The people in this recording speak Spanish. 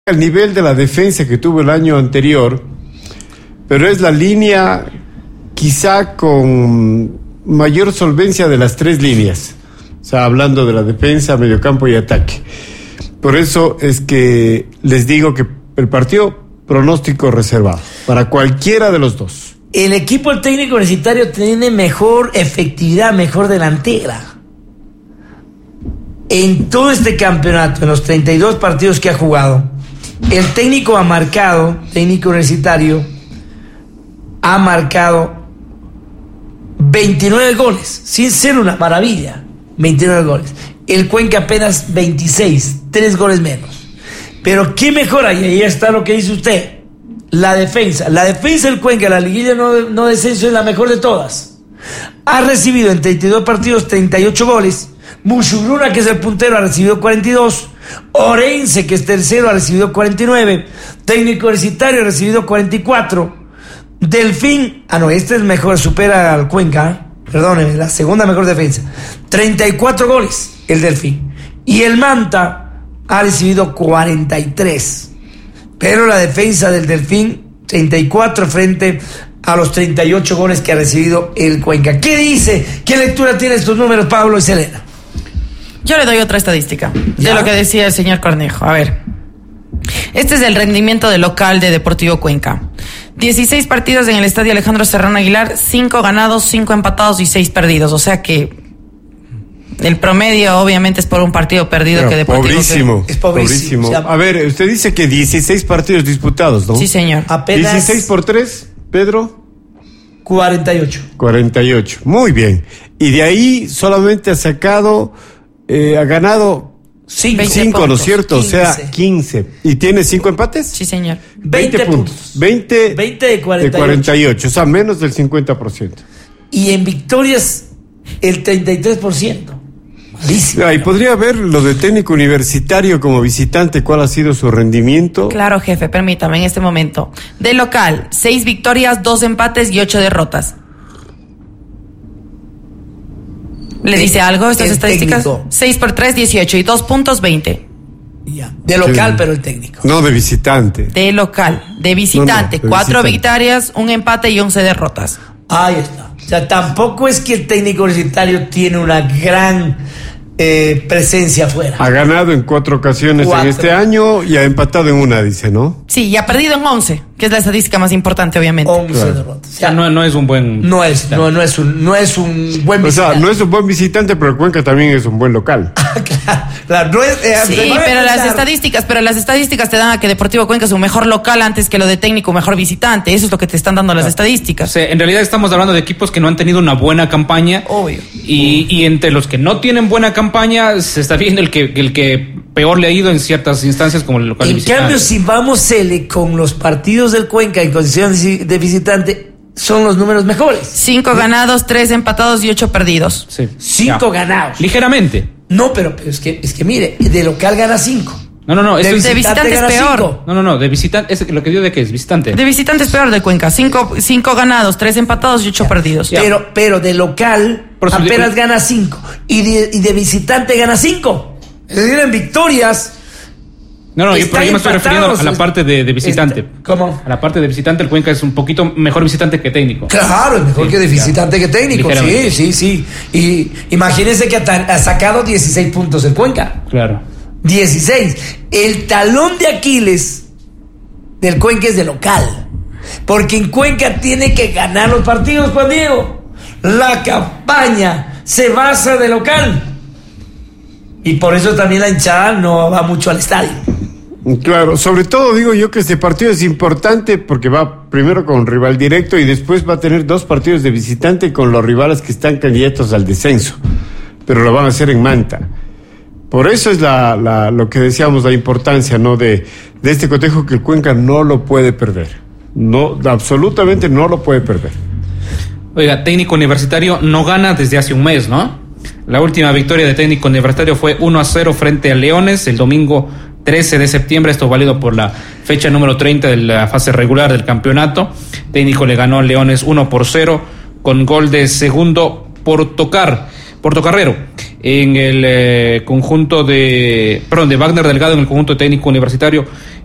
al nivel de la defensa que tuvo el año anterior, pero es la línea quizá con mayor solvencia de las tres líneas. O sea, hablando de la defensa, mediocampo y ataque. Por eso es que les digo que el partido pronóstico reservado para cualquiera de los dos. El equipo del técnico universitario tiene mejor efectividad, mejor delantera. En todo este campeonato, en los 32 partidos que ha jugado, el técnico técnico universitario, ha marcado 29 goles, sin ser una maravilla, 29 goles. El Cuenca apenas 26, 3 goles menos. Pero ¿qué mejora? Y ahí está lo que dice usted, la defensa. La defensa del Cuenca, la liguilla no descenso, es la mejor de todas. Ha recibido en 32 partidos 38 goles. Mushuruna, que es el puntero, ha recibido 42. Orense, que es tercero, ha recibido 49. Técnico Universitario ha recibido 44. Delfín, este es mejor, supera al Cuenca, perdónenme, la segunda mejor defensa. 34 goles, el Delfín. Y el Manta ha recibido 43. Pero la defensa del Delfín, 34 frente a los 38 goles que ha recibido el Cuenca. ¿Qué dice? ¿Qué lectura tiene estos números, Pablo y Selena? Yo le doy otra estadística de lo que decía el señor Cornejo. A ver, este es el rendimiento del local de Deportivo Cuenca. 16 partidos en el estadio Alejandro Serrano Aguilar, 5 ganados, 5 empatados y 6 perdidos. O sea que el promedio obviamente es por un partido perdido. Pero que Deportivo pobrísimo, es pobrísimo. O sea, a ver, usted dice que 16 partidos disputados, ¿no? Sí, señor. Apenas 16 por 3, Pedro. 48. Muy bien. Y de ahí solamente ha sacado, ha ganado 5, ¿no es cierto? 15. O sea, 15. ¿Y tiene 5 empates? Sí, señor. 20 puntos. 20 de 48. O sea, menos del 50%. Y en victorias, el 33%. Malísimo. Y podría ver lo de técnico universitario como visitante, ¿cuál ha sido su rendimiento? Claro, jefe, permítame en este momento. De local, 6 victorias, 2 empates y 8 derrotas. ¿Le dice algo estas estadísticas? Técnico. 6 por 3, 18 y 2 puntos, 20. Ya. De local, Sí. pero el técnico. No, de visitante. De local, de visitante, No, de 4 visitante. victorias, 1 empate y 11 derrotas. Ahí está. O sea, tampoco es que el técnico universitario tiene una gran presencia afuera. Ha ganado en 4 ocasiones 4. en este año y ha empatado en 1, dice, ¿no? Sí, y ha perdido en 11, que es la estadística más importante, obviamente. 11 Claro. derrotas. O sea, no es un buen... No es un buen O sea, visitante. no es un buen visitante, pero Cuenca también es un buen local. Claro, no es. Sí, pero las estadísticas te dan a que Deportivo Cuenca es un mejor local antes que lo de técnico, un mejor visitante. Eso es lo que te están dando las O estadísticas. sea, en realidad estamos hablando de equipos que no han tenido una buena campaña. Obvio. Y entre los que no tienen buena campaña, se está viendo el que peor le ha ido en ciertas instancias como el local En visitante. cambio, si vamos con los partidos del Cuenca en condiciones de visitante, son los números mejores. 5 ganados, 3 empatados y 8 perdidos. Sí. 5 Ya. ganados. Ligeramente. No, pero es que mire, de local gana 5. No, De eso es... visitante es gana peor. 5. No, de visitante, es lo que digo de que es visitante. De visitante es peor de Cuenca. 5 ganados, 3 empatados y 8 perdidos. Ya. Pero de local Por eso apenas digo- gana 5. Y de visitante gana 5. Es decir, en victorias. Pero yo Están me estoy refiriendo empatados. a la parte de visitante. ¿Cómo? A la parte de visitante, el Cuenca es un poquito mejor visitante que técnico. Claro, es mejor Sí, que de visitante que técnico. Ligeramente. Sí. Y imagínense que ha sacado 16 puntos el Cuenca. Claro. 16. El talón de Aquiles del Cuenca es de local. Porque en Cuenca tiene que ganar los partidos, Juan Diego. La campaña se basa de local. Y por eso también la hinchada no va mucho al estadio. Claro, sobre todo digo yo que este partido es importante porque va primero con rival directo y después va a tener 2 partidos de visitante con los rivales que están candidatos al descenso, pero lo van a hacer en Manta. Por eso es lo que decíamos, la importancia, ¿no? de este cotejo, que el Cuenca no lo puede perder. No, absolutamente no lo puede perder. Oiga, técnico universitario no gana desde hace un mes, ¿no? La última victoria de técnico universitario fue 1-0 frente a Leones el domingo 13 de septiembre, esto válido por la fecha número 30 de la fase regular del campeonato. Técnico le ganó a Leones 1-0 con gol de segundo Portocarrero en el conjunto de Wagner Delgado en el conjunto técnico universitario.